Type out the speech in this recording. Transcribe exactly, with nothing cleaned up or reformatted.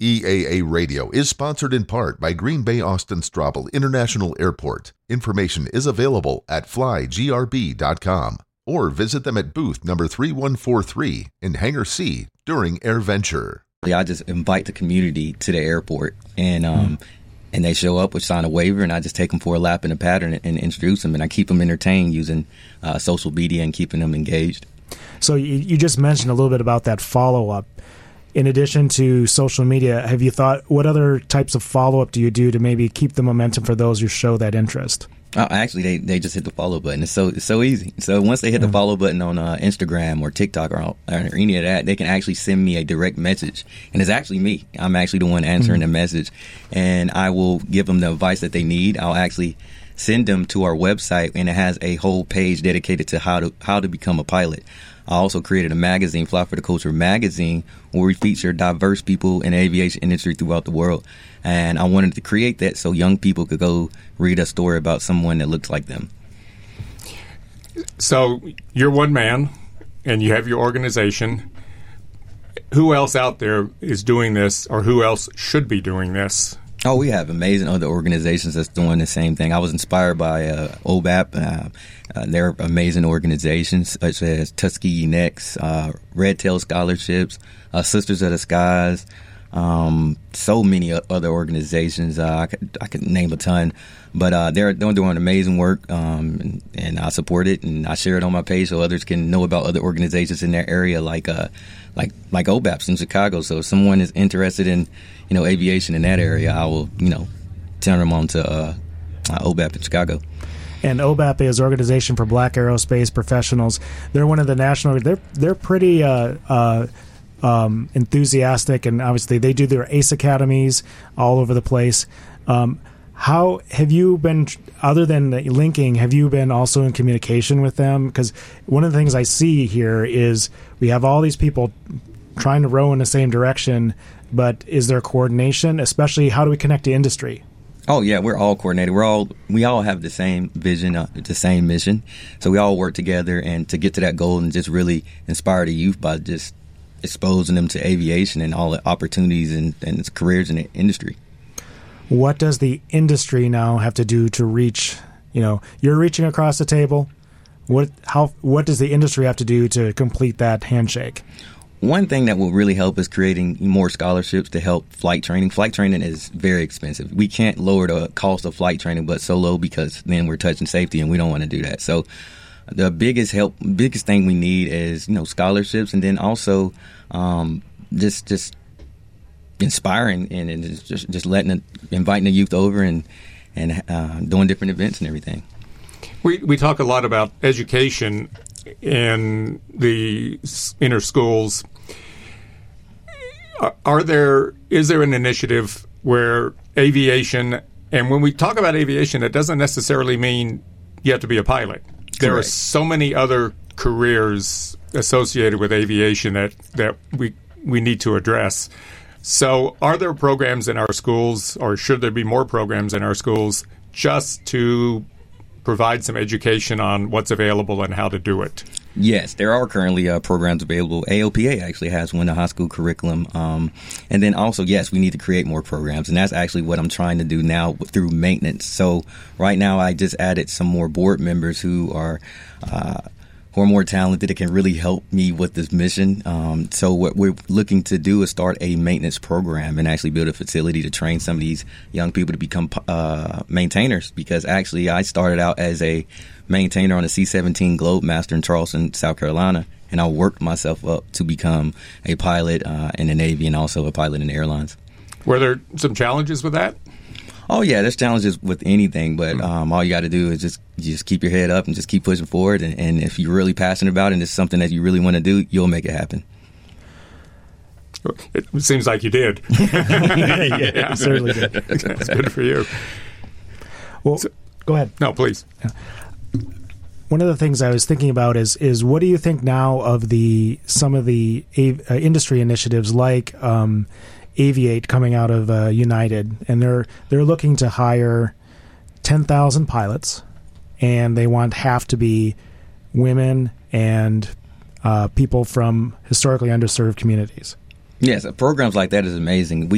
E A A Radio is sponsored in part by Green Bay Austin Straubel International Airport. Information is available at fly g r b dot com or visit them at booth number three one four three in Hangar C during AirVenture. I just invite the community to the airport, and um, mm. and they show up, we sign a waiver, and I just take them for a lap in the pattern and, and introduce them, and I keep them entertained using uh, social media and keeping them engaged. So you, you just mentioned a little bit about that follow-up. In addition to social media, have you thought, what other types of follow-up do you do to maybe keep the momentum for those who show that interest? Oh, actually, they, they just hit the follow button. It's so it's so easy. So once they hit the follow button on uh, Instagram or TikTok or, or any of that, they can actually send me a direct message. And it's actually me. I'm actually the one answering mm-hmm. the message. And I will give them the advice that they need. I'll actually send them to our website, and it has a whole page dedicated to how to how to become a pilot. I also created a magazine, Fly for the Culture magazine, where we feature diverse people in the aviation industry throughout the world. And I wanted to create that so young people could go read a story about someone that looks like them. So you're one man, and you have your organization. Who else out there is doing this, or who else should be doing this? Oh, we have amazing other organizations that's doing the same thing. I was inspired by uh, O B A P. Uh, uh, they're amazing organizations such as Tuskegee Next, uh, Red Tail Scholarships, uh, Sisters of the Skies, um, so many other organizations. Uh, I, could, I could name a ton. But uh, they're, they're doing amazing work, um, and, and I support it, and I share it on my page so others can know about other organizations in their area, like uh, like like O B A Ps in Chicago. So if someone is interested in, you know, aviation in that area, I will, you know, turn them on to uh, uh, O B A P in Chicago. And O B A P is Organization for Black Aerospace Professionals. They're one of the national. They're they're pretty uh, uh, um, enthusiastic, and obviously they do their ACE academies all over the place. Um, How have you been, other than linking, have you been also in communication with them? Because one of the things I see here is we have all these people trying to row in the same direction, but is there coordination? Especially, how do we connect to industry? Oh yeah, we're all coordinated. We're all we all have the same vision, uh, the same mission. So we all work together and to get to that goal and just really inspire the youth by just exposing them to aviation and all the opportunities and, and careers in the industry. What does the industry now have to do to reach, you know, you're reaching across the table. What how what does the industry have to do to complete that handshake? One thing that will really help is creating more scholarships to help flight training. Flight training is very expensive. We can't lower the cost of flight training, but so low because then we're touching safety, and we don't want to do that. So the biggest help, biggest thing we need is, you know, scholarships, and then also um, just just. inspiring and, and just just letting it, inviting the youth over and and uh, doing different events and everything. We we talk a lot about education in the inner schools. Are, are there is there an initiative where aviation, and when we talk about aviation, it doesn't necessarily mean you have to be a pilot. Correct. There are so many other careers associated with aviation that that we we need to address. So are there programs in our schools, or should there be more programs in our schools, just to provide some education on what's available and how to do it? Yes, there are currently uh, programs available. A O P A actually has one, the high school curriculum. Um, and then also, yes, we need to create more programs. And that's actually what I'm trying to do now through maintenance. So right now I just added some more board members who are uh who are more talented that can really help me with this mission. Um, so what we're looking to do is start a maintenance program and actually build a facility to train some of these young people to become uh, maintainers, because actually I started out as a maintainer on a C seventeen Globemaster in Charleston, South Carolina, and I worked myself up to become a pilot uh, in the Navy and also a pilot in the airlines. Were there some challenges with that? Oh, yeah, there's challenges with anything, but um, all you got to do is just just keep your head up and just keep pushing forward. And, and if you're really passionate about it and it's something that you really want to do, you'll make it happen. It seems like you did. yeah, yeah, certainly did. That's good for you. Well, so, go ahead. No, please. Yeah. One of the things I was thinking about is is what do you think now of the some of the uh, industry initiatives like um, Aviate coming out of uh, United, and they're they're looking to hire ten thousand pilots, and they want half to be women and uh, people from historically underserved communities. Yes, programs like that is amazing. We